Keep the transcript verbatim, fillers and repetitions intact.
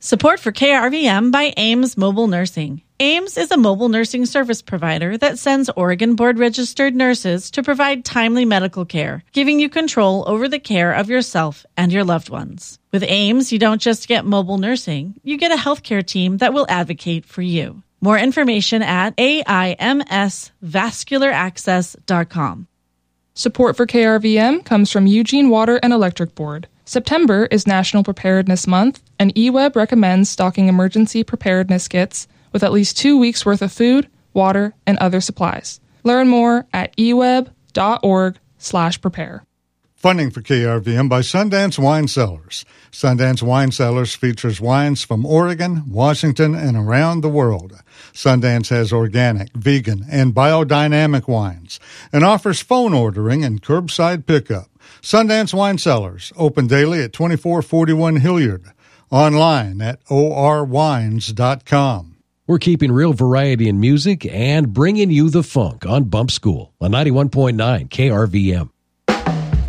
Support for K R V M by Ames Mobile Nursing. Ames is a mobile nursing service provider that sends Oregon board-registered nurses to provide timely medical care, giving you control over the care of yourself and your loved ones. With Ames, you don't just get mobile nursing, you get a healthcare team that will advocate for you. More information at A I M S vascular access dot com. Support for K R V M comes from Eugene Water and Electric Board. September is National Preparedness Month, and E W E B recommends stocking emergency preparedness kits with at least two weeks' worth of food, water, and other supplies. Learn more at e web dot org slash prepare. Funding for K R V M by Sundance Wine Cellars. Sundance Wine Cellars features wines from Oregon, Washington, and around the world. Sundance has organic, vegan, and biodynamic wines and offers phone ordering and curbside pickup. Sundance Wine Cellars, open daily at twenty-four forty-one Hilliard. Online at o r wines dot com. We're keeping real variety in music and bringing you the funk on Bump School on ninety-one point nine K R V M.